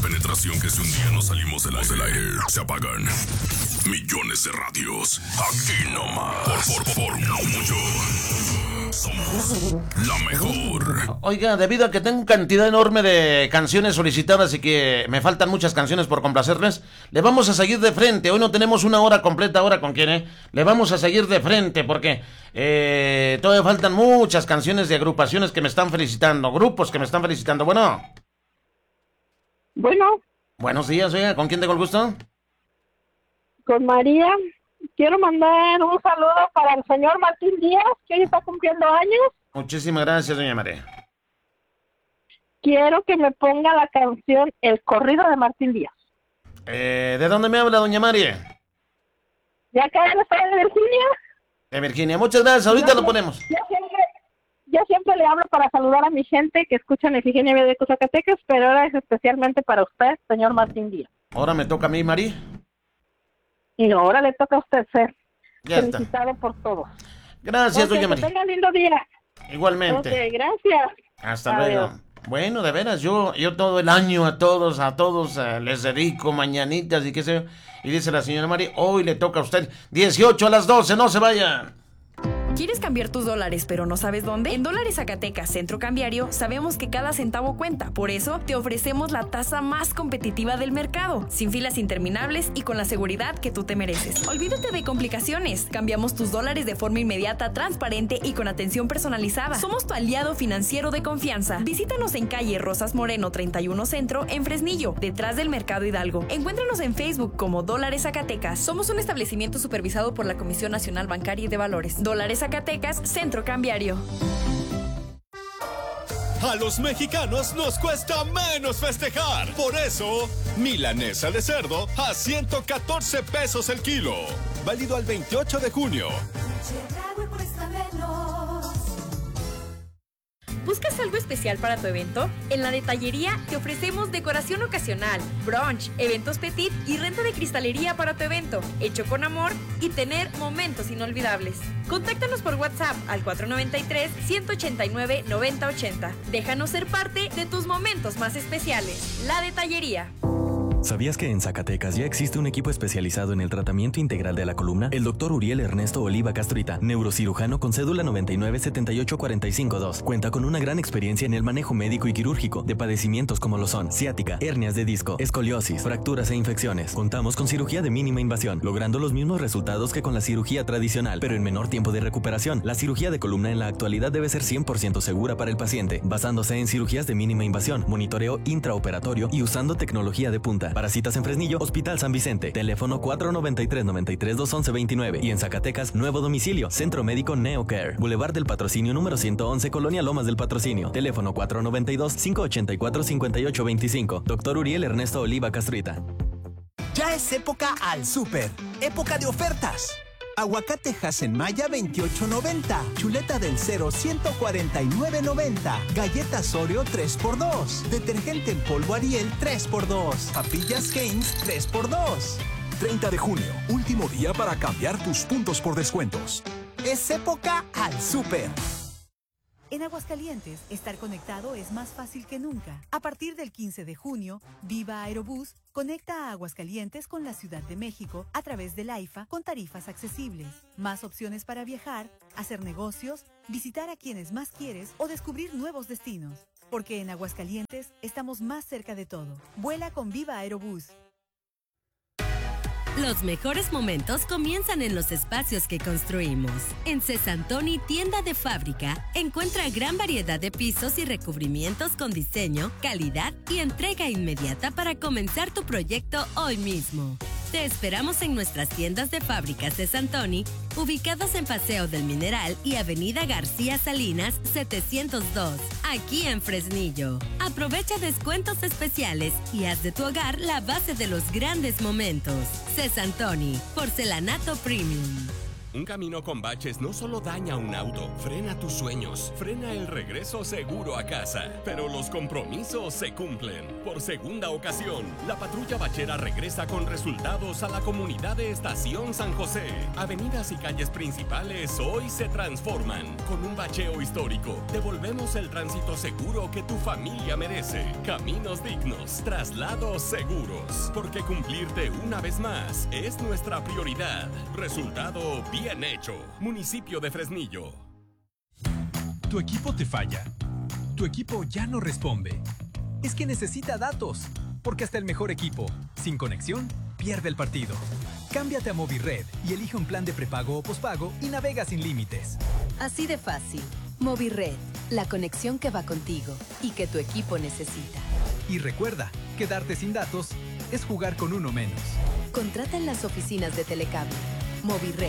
penetración que si un día no salimos del aire, se apagan millones de radios. Aquí nomás. Por mucho. Somos la mejor. Oiga, debido a que tengo cantidad enorme de canciones solicitadas y que me faltan muchas canciones por complacerles, le vamos a seguir de frente. Hoy no tenemos una hora completa ahora con quién, ¿eh? Le vamos a seguir de frente porque todavía faltan muchas canciones de agrupaciones que me están felicitando, grupos que me están felicitando. Bueno. Buenos días, oiga, ¿con quién tengo el gusto? Con María. Quiero mandar un saludo para el señor Martín Díaz, que hoy está cumpliendo años. Muchísimas gracias, doña María. Quiero que me ponga la canción El corrido de Martín Díaz. ¿De dónde me habla, doña María? ¿De acá en el estado de Virginia? De Virginia, muchas gracias, ahorita lo ponemos. Yo siempre le hablo para saludar a mi gente que escucha en Efigenia de Zacatecas, pero ahora es especialmente para usted, señor Martín Díaz. Ahora me toca a mí, María. Y ahora le toca a usted ser ya felicitado está. por todo. Gracias, doña María. Que tenga lindo día. Igualmente. Ok, gracias. Hasta luego. Bueno, de veras, yo todo el año a todos les dedico mañanitas y qué sé yo. Y dice la señora María, hoy le toca a usted 18 a las 12, no se vayan. ¿Quieres cambiar tus dólares pero no sabes dónde? En Dólares Zacatecas Centro Cambiario sabemos que cada centavo cuenta. Por eso te ofrecemos la tasa más competitiva del mercado, sin filas interminables y con la seguridad que tú te mereces. Olvídate de complicaciones. Cambiamos tus dólares de forma inmediata, transparente y con atención personalizada. Somos tu aliado financiero de confianza. Visítanos en calle Rosas Moreno 31 Centro en Fresnillo, detrás del Mercado Hidalgo. Encuéntranos en Facebook como Dólares Zacatecas. Somos un establecimiento supervisado por la Comisión Nacional Bancaria y de Valores. Dólares Zacatecas, Centro Cambiario. A los mexicanos nos cuesta menos festejar. Por eso, milanesa de cerdo a 114 pesos el kilo. Válido al 28 de junio. ¿Buscas algo especial para tu evento? En la detallería te ofrecemos decoración ocasional, brunch, eventos petit y renta de cristalería para tu evento, hecho con amor y tener momentos inolvidables. Contáctanos por WhatsApp al 493-189-9080. Déjanos ser parte de tus momentos más especiales. La detallería. ¿Sabías que en Zacatecas ya existe un equipo especializado en el tratamiento integral de la columna? El Dr. Uriel Ernesto Oliva Castrita, neurocirujano con cédula 9978452, cuenta con una gran experiencia en el manejo médico y quirúrgico de padecimientos como lo son ciática, hernias de disco, escoliosis, fracturas e infecciones. Contamos con cirugía de mínima invasión, logrando los mismos resultados que con la cirugía tradicional, pero en menor tiempo de recuperación. La cirugía de columna en la actualidad debe ser 100% segura para el paciente, basándose en cirugías de mínima invasión, monitoreo intraoperatorio y usando tecnología de punta. Para citas en Fresnillo, Hospital San Vicente, teléfono 493-93-211-29 y en Zacatecas, nuevo domicilio, Centro Médico NeoCare, Boulevard del Patrocinio número 111, Colonia Lomas del Patrocinio, teléfono 492-584-5825, Dr. Uriel Ernesto Oliva Castrita. Ya es época al súper, época de ofertas. Aguacate Hasenmaya 28.90, chuleta del Cero 149.90, galletas Oreo 3x2, detergente en polvo Ariel 3x2, papillas Heinz 3x2. 30 de junio, último día para cambiar tus puntos por descuentos. Es época al súper. En Aguascalientes, estar conectado es más fácil que nunca. A partir del 15 de junio, Viva Aerobús conecta a Aguascalientes con la Ciudad de México a través del AIFA con tarifas accesibles. Más opciones para viajar, hacer negocios, visitar a quienes más quieres o descubrir nuevos destinos. Porque en Aguascalientes estamos más cerca de todo. Vuela con Viva Aerobús. Los mejores momentos comienzan en los espacios que construimos. En Cesantoni, tienda de fábrica, encuentra gran variedad de pisos y recubrimientos con diseño, calidad y entrega inmediata para comenzar tu proyecto hoy mismo. Te esperamos en nuestras tiendas de fábrica Cesantoni, ubicadas en Paseo del Mineral y Avenida García Salinas 702, aquí en Fresnillo. Aprovecha descuentos especiales y haz de tu hogar la base de los grandes momentos. Cesantoni, porcelanato premium. Un camino con baches no solo daña un auto, frena tus sueños, frena el regreso seguro a casa. Pero los compromisos se cumplen. Por segunda ocasión, la patrulla bachera regresa con resultados a la comunidad de Estación San José. Avenidas y calles principales hoy se transforman. Con un bacheo histórico, devolvemos el tránsito seguro que tu familia merece. Caminos dignos, traslados seguros. Porque cumplirte una vez más es nuestra prioridad. Resultado bien hecho. Municipio de Fresnillo. Tu equipo te falla. Tu equipo ya no responde. Es que necesita datos. Porque hasta el mejor equipo, sin conexión, pierde el partido. Cámbiate a Movirred y elige un plan de prepago o pospago y navega sin límites. Así de fácil. Movirred, la conexión que va contigo y que tu equipo necesita. Y recuerda, quedarte sin datos es jugar con uno menos. Contrata en las oficinas de Telecable. Movirred.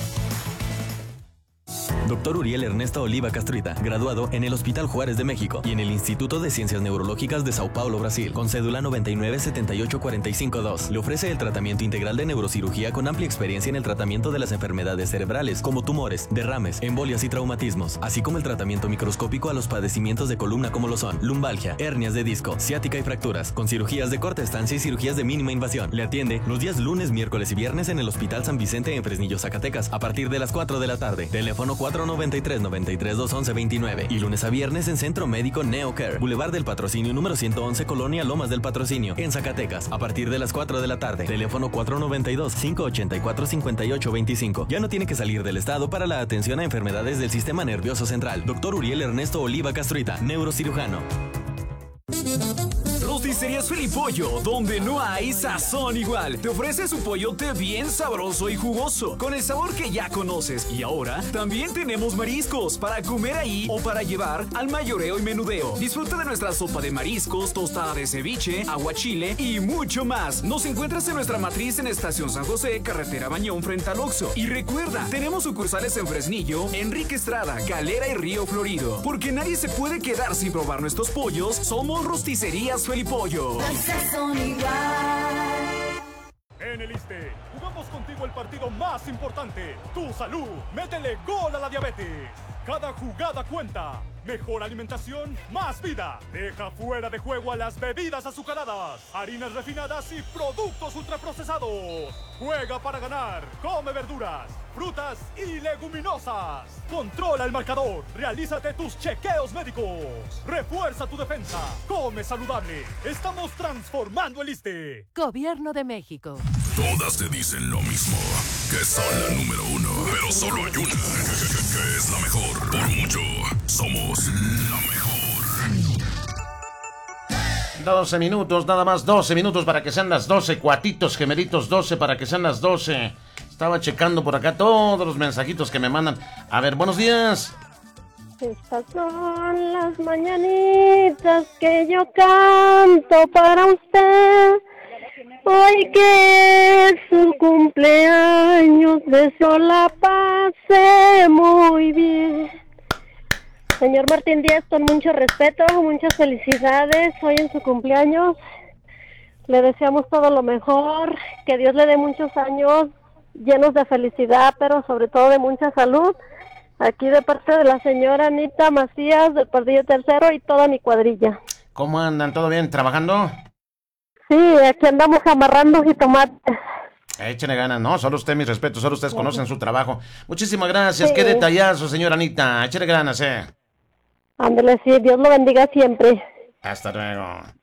Dr. Uriel Ernesto Oliva Castrita, graduado en el Hospital Juárez de México y en el Instituto de Ciencias Neurológicas de Sao Paulo, Brasil, con cédula 997845-2. Le ofrece el tratamiento integral de neurocirugía con amplia experiencia en el tratamiento de las enfermedades cerebrales, como tumores, derrames, embolias y traumatismos, así como el tratamiento microscópico a los padecimientos de columna como lo son lumbalgia, hernias de disco, ciática y fracturas, con cirugías de corta estancia y cirugías de mínima invasión. Le atiende los días lunes, miércoles y viernes en el Hospital San Vicente en Fresnillo, Zacatecas, a partir de las 4 de la tarde. Teléfono 493-93-211-29 y lunes a viernes en Centro Médico NeoCare, Boulevard del Patrocinio número 111, Colonia Lomas del Patrocinio, en Zacatecas, a partir de las 4 de la tarde. Teléfono 492-584-5825. Ya no tiene que salir del estado para la atención a enfermedades del sistema nervioso central. Dr. Uriel Ernesto Oliva Castruita, neurocirujano. Rosticerías Felipollo, donde no hay sazón igual. Te ofrece su pollote bien sabroso y jugoso, con el sabor que ya conoces. Y ahora también tenemos mariscos para comer ahí o para llevar al mayoreo y menudeo. Disfruta de nuestra sopa de mariscos, tostada de ceviche, aguachile y mucho más. Nos encuentras en nuestra matriz en Estación San José, Carretera Bañón, frente al Oxxo. Y recuerda, tenemos sucursales en Fresnillo, Enrique Estrada, Galera y Río Florido. Porque nadie se puede quedar sin probar nuestros pollos. Somos Rosticerías Felipollo. En el ISSSTE, jugamos contigo el partido más importante, tu salud. Métele gol a la diabetes. Cada jugada cuenta. Mejor alimentación, más vida. Deja fuera de juego a las bebidas azucaradas, harinas refinadas y productos ultraprocesados. Juega para ganar. Come verduras, frutas y leguminosas. Controla el marcador. Realízate tus chequeos médicos. Refuerza tu defensa. Come saludable. Estamos transformando el ISSSTE. Gobierno de México. Todas te dicen lo mismo, que son la número uno. Pero solo hay una que es la mejor. Por mucho, somos la mejor. 12 minutos, nada más 12 minutos para que sean las 12, cuatitos gemelitos, 12 para que sean las 12. Estaba checando por acá todos los mensajitos que me mandan. A ver, buenos días. Estas son las mañanitas que yo canto para usted. Hoy que es su cumpleaños, deseo la pase muy bien. Señor Martín Díaz, con mucho respeto, muchas felicidades hoy en su cumpleaños. Le deseamos todo lo mejor, que Dios le dé muchos años llenos de felicidad, pero sobre todo de mucha salud. Aquí de parte de la señora Anita Macías, del Pardillo Tercero y toda mi cuadrilla. ¿Cómo andan? ¿Todo bien? ¿Trabajando? Sí, aquí andamos amarrando jitomates. Échenle ganas, no, solo usted, mis respetos, solo ustedes conocen su trabajo. Muchísimas gracias, sí. Qué detallazo, señora Anita, échenle ganas, Ándale, sí, Dios lo bendiga siempre. Hasta luego.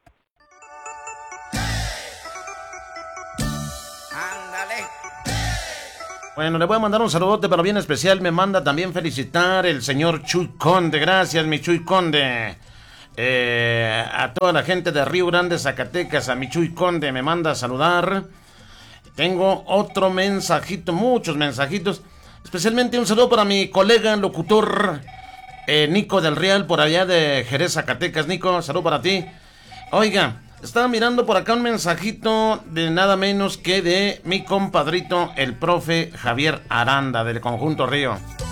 Ándale. Bueno, le voy a mandar un saludote, pero bien especial, me manda también felicitar el señor Chuy Conde, gracias, mi Chuy Conde. A toda la gente de Río Grande, Zacatecas, a mi Chuy Conde, me manda a saludar. Tengo otro mensajito, muchos mensajitos. Especialmente un saludo para mi colega locutor Nico del Real, por allá de Jerez, Zacatecas. Nico, saludo para ti. Oiga, estaba mirando por acá un mensajito de nada menos que de mi compadrito, el profe Javier Aranda, del Conjunto Río.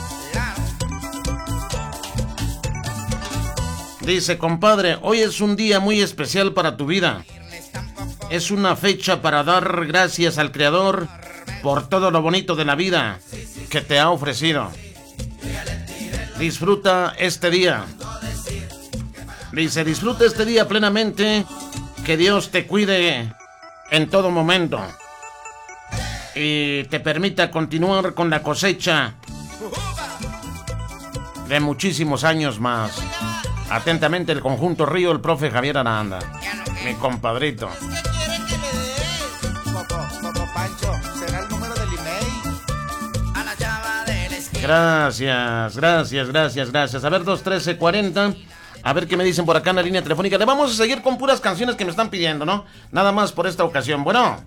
Dice, compadre, hoy es un día muy especial para tu vida. Es una fecha para dar gracias al Creador por todo lo bonito de la vida. que te ha ofrecido. Disfruta este día. Dice, disfruta este día plenamente. Que Dios te cuide en todo momento. Y te permita continuar con la cosecha de muchísimos años más. Atentamente, el Conjunto Río, el profe Javier Aranda. Mi compadrito. Gracias. A ver, 213-40. A ver qué me dicen por acá en la línea telefónica. Le vamos a seguir con puras canciones que me están pidiendo, ¿no? Nada más por esta ocasión. Bueno.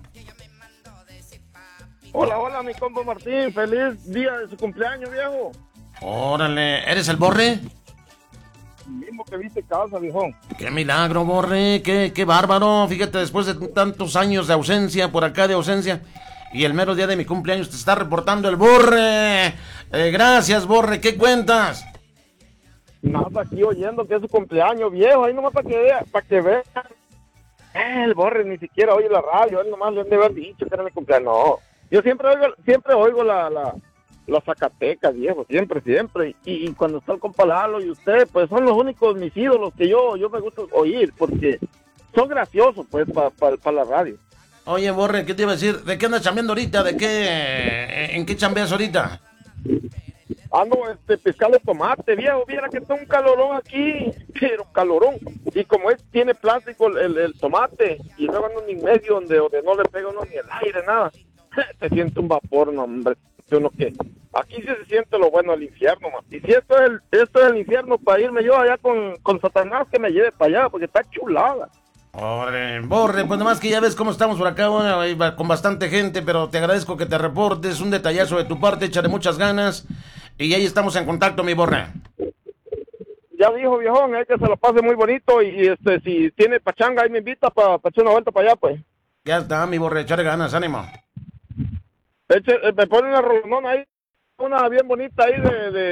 Hola, mi compa Martín. Feliz día de su cumpleaños, viejo. Órale, ¿eres el Borre? Mismo que viste casa, viejón. Qué milagro, Borre, qué bárbaro. Fíjate, después de tantos años de ausencia, por acá de ausencia, y el mero día de mi cumpleaños te está reportando el Borre. Gracias, Borre, ¿qué cuentas? Nada, aquí oyendo que es su cumpleaños, viejo. Ahí nomás para que vea. El Borre ni siquiera oye la radio. Él nomás le han de haber dicho que era mi cumpleaños. No, yo siempre oigo la Zacatecas, viejo, siempre. Y cuando está el compa Lalo y usted, pues son los únicos mis ídolos que yo me gusta oír, porque son graciosos, pues, para la radio. Oye, Borre, ¿qué te iba a decir? ¿De qué andas chambeando ahorita? ¿En qué chambeas ahorita? Ando pescando tomate, viejo. Viera que está un calorón aquí, pero calorón. Y como tiene plástico el tomate, y luego ando en medio donde no le pega uno ni el aire, nada. Se siente un vapor, no, hombre. Uno que aquí sí se siente lo bueno del infierno, man. Y si esto es el infierno para irme yo allá con Satanás, que me lleve para allá, porque está chulada. Borre, pues nomás que ya ves cómo estamos por acá, bueno, con bastante gente, pero te agradezco que te reportes, un detallazo de tu parte, échale muchas ganas, y ahí estamos en contacto, mi Borre. Ya dijo, viejón, que se lo pase muy bonito, y si tiene pachanga, ahí me invita para echar una vuelta para allá, pues. Ya está, mi Borre, echarle ganas, ánimo. Me pone una rolonona ahí, una bien bonita ahí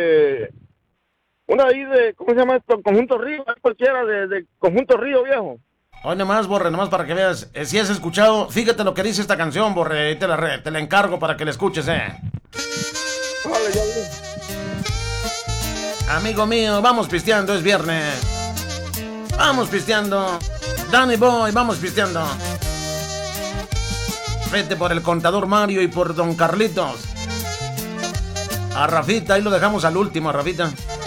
una ahí de, ¿cómo se llama esto? Conjunto Río, cualquiera de Conjunto Río, viejo. Hoy nomás, Borre, nomás para que veas, si has escuchado, fíjate lo que dice esta canción, Borre, te la encargo para que la escuches, Vale, ya vi. Amigo mío, vamos pisteando, es viernes. Vamos pisteando. Danny Boy, vamos pisteando. Vete por el contador Mario y por Don Carlitos. A Rafita, ahí lo dejamos al último, a Rafita.